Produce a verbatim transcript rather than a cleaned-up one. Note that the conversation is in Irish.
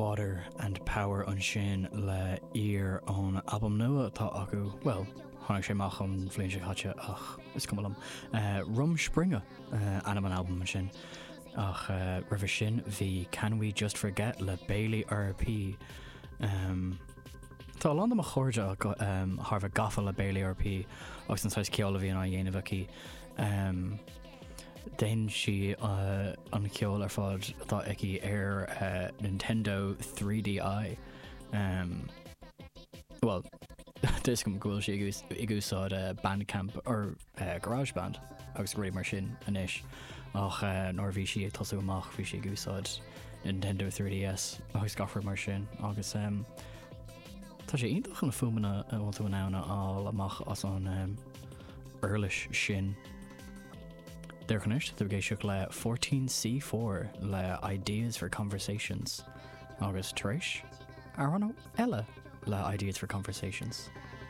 Water and Power an sin le ír ón album nua atá acu, well, tháinig sé amach an bhliain sé chaite ach is cumlam. Uh, Rumspringa uh, anam an album an sin. Ach uh, ribh sin bhí Can We Just Forget le Bailey R P. Um, Tá land am a chuirde um, Harbh gafa le Bailey R P agus an sais ceola bhí an á dhéanamh aici. Um, Déin si uh, an ceol ar fád atá aici ar uh, Nintendo three D I. Um, well, Dis gom gúil si i gúsáid uh, Bandcamp ar uh, GarageBand agus réid mar sin inis. Ach uh, nóir bhí si ag tosú amach bhí si gúsáid Nintendo three D S agus gafar mar sin agus um, tá sé ionintach an fumana bhil tú an ána áil amach as an um, Earlish sin. Deirchanis, tu géis seach le fourteen C four le Ideas for Conversations agus taréis ar an eile le Ideas for Conversations.